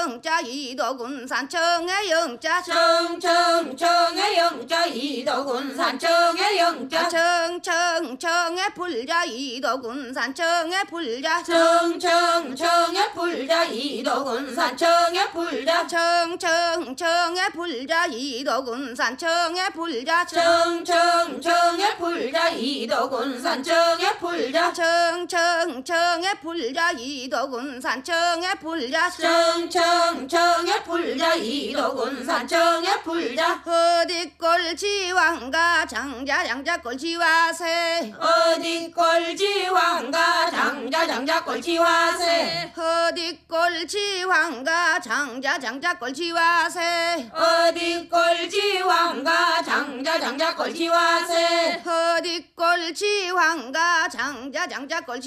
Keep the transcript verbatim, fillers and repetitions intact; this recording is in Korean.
영자 이도군산 청의 영자 청청청의 영자 이도군산 청의 영자 청청청의 풀자 이도군산 청의 풀자 청청청의 풀자 이도군산 청의 풀자 청청청의 풀자 이도군산 청의 풀자 청청청의 풀자 이도군산 청의 풀자 청청청의 풀자 이도군산 청의 풀자 청청청의 풀자 이도군산 청의 풀자 어디 꼴지왕가 장자 장자 꼴지와세 어디 꼴지왕가 장자 장자 꼴지와세 어디 꼴지왕가 장자 장자 꼴지와세 어디 꼴지왕가 장자 장자 꼴지와세 어디 꼴지왕가 장자 장자 꼴지